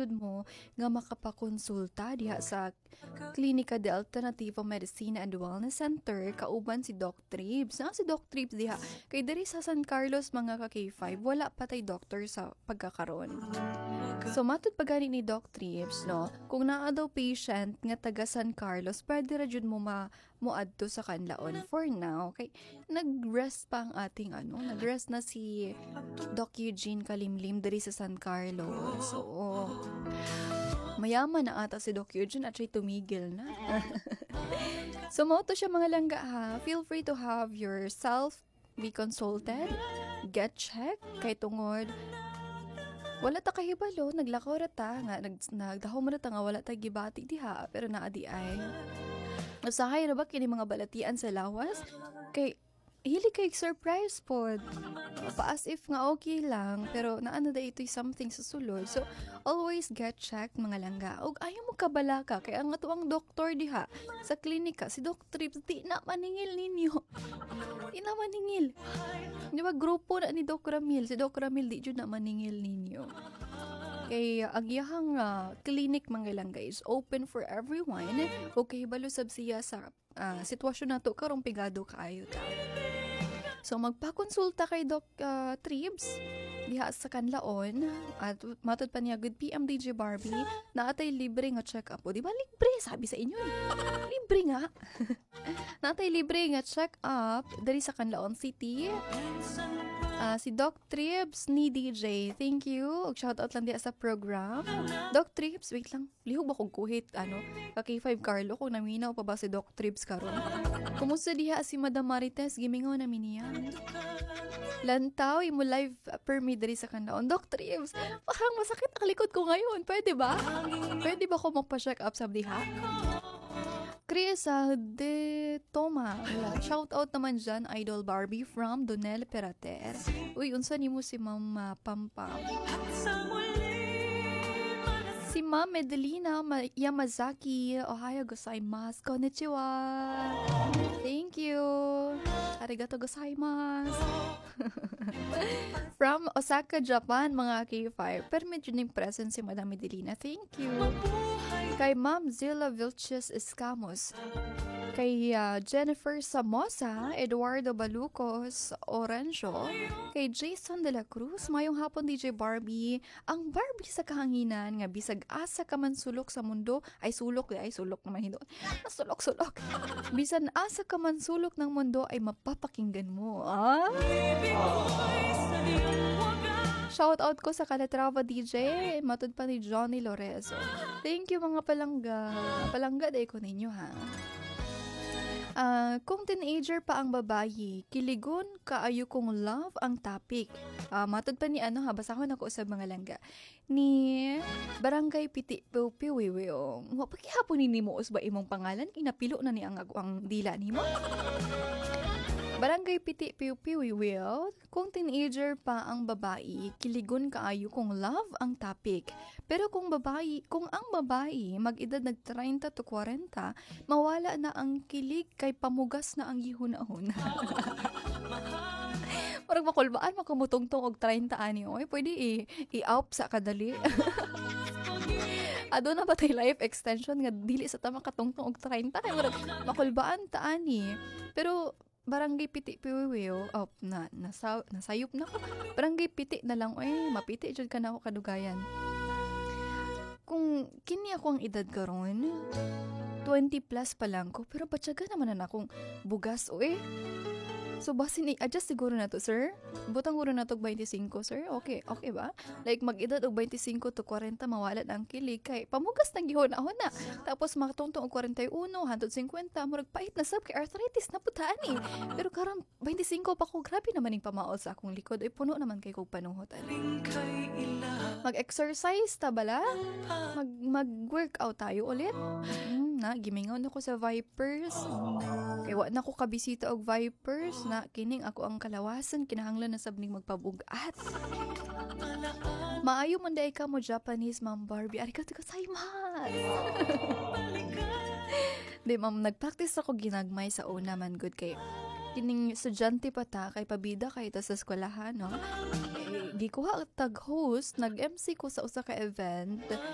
jud mo nga makapakonsulta diha sa Klinika de Alternativo Medicina and Wellness Center kauban si Doc Tribs. Si Doc Tribs diha kay diri sa San Carlos mga ka K5 wala patay doktor sa pagkakaron. So matud pagani ni Doc Tribs no, kung naa daw patient nga taga San Carlos, pwede ra jud mo moadto sa kanlaon for now. Kay nag-rest pa ang ating nag-rest na si Doc Eugene Kalimlim diri sa San Carlos. So mayaman na ata si Doc Eugene at siya tumigil na. So mo to siya mga langga ha. Feel free to have yourself be consulted, get checked kay tungod wala ta kahibalo, naglakaw ra ta nga nagdahaw man ta nga wala ta gibati diha pero naa di ay. Usahay ra ba kini mga balatian sa lawas kay hili kay surprise pod. Pa as if nga okay lang pero naano da ito'y something sa sulod. So always get checked mga langga. Og ayaw mo kabalaka kay ang atuang doktor diha sa klinika si Doc Trips di na maningil ninyo. Di na maningil. Di ba grupo na ni Doc Ramil, si Doc Ramil di jud na maningil ninyo. Kay ang iyahang clinic mga langga is open for everyone. Okay balo sab siya sa sitwasyon nato karong pigado kaayo ta. So magpakonsulta kay Doc Tribs diha sa kanlaon at matod pa niya good PM DJ Barbie naatay libre nga check up. O di ba libre sabi sa inyo libre nga. Naatay libre nga check up diri sa Canlaon City. Si Doc Tribs ni DJ, thank you. Og shout out lang diya sa program. Doc Tribs, wait lang. Lihog ba kong kuhit ka K5 Carlo kung naminaw pa ba si Doc Tribs karon. Kumusta diha si Madam Marites gimingaw namin niya. Lantaw imo live permit diri sa Canlaon. Doc Tribs, parang masakit ang likod ko ngayon. Pwede ba? Pwede ba ko magpa-check up sa diha? Chris de Toma. Shout out naman dyan, Idol Barbie from Donel Perater. Uy, unsa nimo si Ma'am Pampam? Si Ma'am Medelina Yamazaki. Ohayo gozaimasu. Konnichiwa. Thank you. Arigato gozaimasu. From Osaka, Japan, mga K5. Permit yun yung presence si Madam Medelina. Thank you. Kay Ma'am Zilla Vilches Escamos. Kay Jennifer Samosa, Eduardo Balucos Oranjo, kay Jason de la Cruz, mayong hapon DJ Barbie, ang Barbie sa kahanginan nga bisag asa ka man sulok sa mundo, ay sulok naman hindi. Sulok. Bisan asa ka man sulok ng mundo ay mapapakinggan mo. Shout out ko sa Calatrava DJ, matud pa ni Johnny Lorezo. Thank you mga palangga. Palangga day ko ninyo ha. Kung teenager pa ang babayi, kiligon kaayo kong love ang topic. Matod pa ni basahon ako sa mga langga. Ni Barangay Piti Piwiwiong. Pakihapon ni mo ba imong pangalan? Inapilo na ni ang dila ni mo. Barangay Piti Piwiwiw, kung teenager pa ang babae, kiligon kaayo kung love ang topic. Pero kung ang babae mag-edad nag 30 to 40, mawala na ang kilig kay pamugas na ang gihunahon. Parang makulbaan makamutungtong og 30 ani oy, pwede i-up sa kadali. Ado na ba tay life extension nga dili sa tama katungtong og 30 kay murag makulbaan ta ani. Pero Barangay Piti Piwiwiw, nasayop na ko. Barangay Piti na lang, mapiti dyan ka na ako kadugayan. Kung kini ako ang edad karon, 20 plus pa lang ko, pero batyaga naman na akong bugas, So, basin i-adjust siguro na to, sir? Butang guro na to 25, sir? Okay ba? Like, mag-edad og 25 to 40, mawalat ang kilig. Kay, pamugas ng gihon-ahon na. Tapos, makatungtong og 41, 150, murag pait na sab, kay arthritis na putaan Pero karon 25 pa ko, grabe naman yung pamaol sa akong likod. Ay, puno naman kay kong panuhot. Mag-exercise ta bala? Mag-workout tayo ulit? Gimingaw na ko sa Vipers. Kaya wa na ko kabisita og Vipers na kining ako ang kalawasan kinahanglan na sabning magpabugat. Maayo man day ka mo Japanese Ma'am Barbie. Arigatou gozaimasu. Di ma'am, nagpractice ako ginagmay sa una man good kay kining estudyante pa ta kay pabida kay ta sa eskwelahan no. Gikuha tag host, nag-MC ko sa usa ka event